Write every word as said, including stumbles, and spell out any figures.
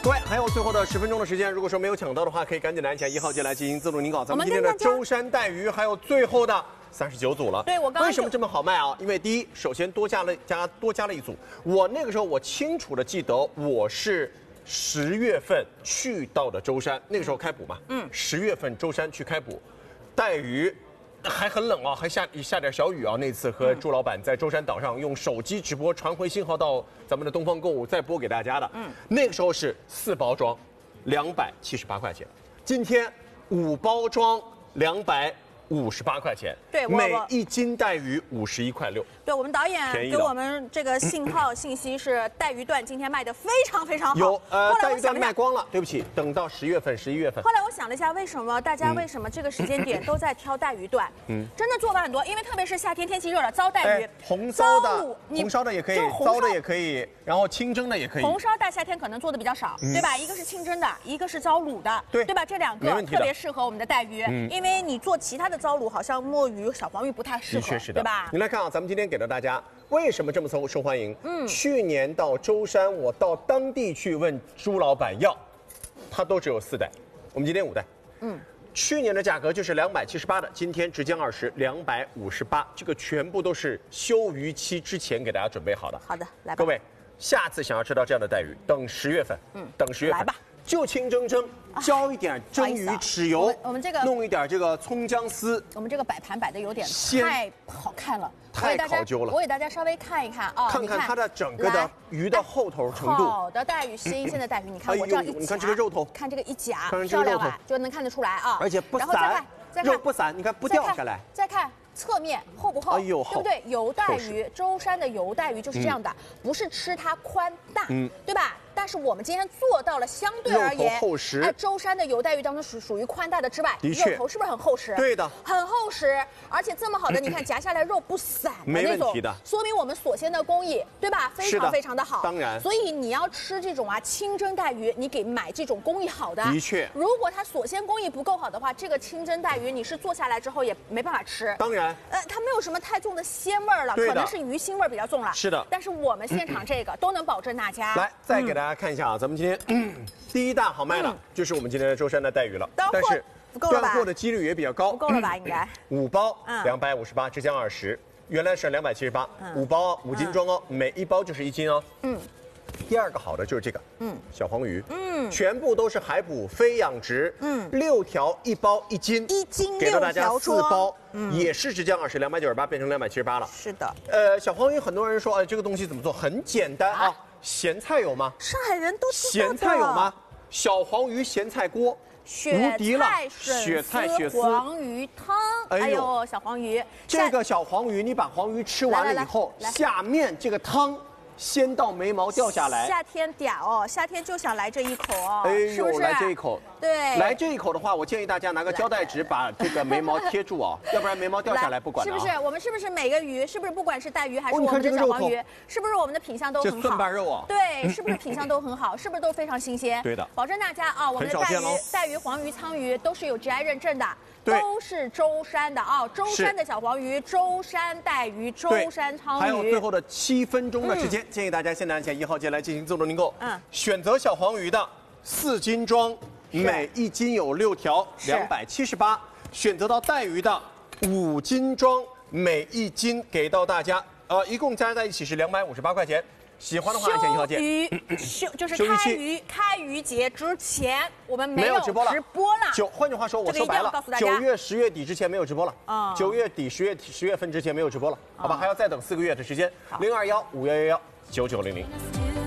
各位，还有最后的十分钟的时间，如果说没有抢到的话，可以赶紧拿起来一号键来进行自录您稿。咱们今天的舟山带鱼还有最后的三十九组了。 对我刚刚为什么这么好卖啊？因为第一，首先多加了加多加了一组。我那个时候我清楚的记得我是十月份去到的舟山，那个时候开捕嘛，嗯，十月份舟山去开捕，带鱼。还很冷啊，还下下点小雨啊。那次和朱老板在舟山岛上用手机直播传回信号到咱们的东方购物，再播给大家的。嗯，那个时候是四包装，两百七十八块钱。今天五包装，两百五十八块钱。 对， 每一斤带鱼五十一块六。 对我们导演给我们这个信号信息是带鱼段今天卖的非常非常好。 有呃，带鱼段卖光了，对不起，等到十月份、十一月份。 后来我想了一下，为什么大家为什么这个时间点都在挑带鱼段？嗯，真的做法很多，因为特别是夏天天气热了，糟带鱼， 红烧的、红烧的也可以，糟的也可以，然后清蒸的也可以。 红烧大夏天可能做的比较少，对吧？一个是清蒸的，一个是糟卤的， 对对吧？这两个特别适合我们的带鱼，因为你做其他的糟卤，好像墨鱼、小黄鱼不太适合， 的确是的， 对吧？ 您来看啊，咱们今天给到大家。为什么这么受受欢迎？嗯，去年到舟山，我到当地去问朱老板要，他都只有四袋，我们今天五袋。嗯，去年的价格就是两百七十八的，今天直降二十，两百五十八，这个全部都是休渔期之前给大家准备好的。 好的，来吧。 各位，下次想要吃到这样的带鱼，等十月份，嗯，等十月份来吧。 就清蒸蒸，浇一点蒸鱼豉油， 我们这个弄一点这个葱姜丝。 我们这个摆盘摆的有点太好看了， 太考究了。 我给大家稍微看一看啊， 看看它的整个的鱼的厚头程度。 好的带鱼，新鲜的带鱼，你看我这样一夹， 你看这个肉头， 看这个一夹， 漂亮吧，就能看得出来啊。 而且不散，肉不散，你看不掉下来。 再看侧面厚不厚？ 哎呦， 对不对？油带鱼，舟山的油带鱼就是这样的，不是吃它宽大，嗯，对吧？但是我们今天做到了相对而言， 厚实。 哎，舟山的油带鱼当中属属于宽大的之外， 的确， 肉头是不是很厚实？ 对的， 很厚实，而且这么好的，你看夹下来肉不散的没问题的， 说明我们锁鲜的工艺，对吧？非常非常的好。 当然， 所以你要吃这种啊清蒸带鱼，你给买这种工艺好的。 的确， 如果它锁鲜工艺不够好的话，这个清蒸带鱼你是做下来之后也没办法吃。 当然， 呃，它没有什么太重的鲜味儿了，可能是鱼腥味儿比较重了。 是的， 但是我们现场这个都能保证大家。 来，再给大家看一下啊，咱们今天。嗯，第一大好卖的就是我们今天的舟山的带鱼了，但是断货的几率也比较高， 不够了吧？应该五包两百五十八，直降二十，原来是两百七十八，五包五斤装哦，每一包就是一斤哦。嗯，第二个好的就是这个，嗯，小黄鱼，嗯，全部都是海捕非养殖，嗯，六条一包一斤， 一斤给到大家四包，嗯，也是直降二十，两百九十八变成两百七十八了。 是的， 呃，小黄鱼很多人说，哎，这个东西怎么做？很简单啊。咸菜有吗？ 上海人都知道的。 咸菜有吗？小黄鱼咸菜锅，无敌了！雪菜雪丝黄鱼汤，哎呦，小黄鱼。 这个小黄鱼，你把黄鱼吃完了以后，下面这个汤鲜到眉毛掉下来。 夏天嗲哦，夏天就想来这一口哦， 哎呦，来这一口。 对， 来这一口的话，我建议大家拿个胶带纸把这个眉毛贴住啊，要不然眉毛掉下来不管了。 是不是？我们是不是每个鱼，是不是不管是带鱼还是我们的小黄鱼，是不是我们的品相都很好？ 这蒜瓣肉啊。 对，是不是品相都很好？是不是都非常新鲜？ 对的， 保证大家啊，我们的带鱼、带鱼、黄鱼、鲳鱼都是有 G I 认证的，都是舟山的啊，舟山的小黄鱼、舟山带鱼、舟山鲳鱼。 还有最后的七分钟的时间，建议大家现在按下一号键来进行自动订购。嗯，选择小黄鱼的四斤装。每一斤有六条，两百七十八。选择到带鱼的五斤装，每一斤给到大家，呃，一共加在一起是两百五十八块钱。喜欢的话按键一号键。 鱼休就是开鱼开鱼节之前，我们没有直播了。 直播了。 九，换句话说，我说白了，九月、十月底之前没有直播了。啊，九月底、十月十月份之前没有直播了，好吧？还要再等四个月的时间。零二幺五幺幺幺九九零零。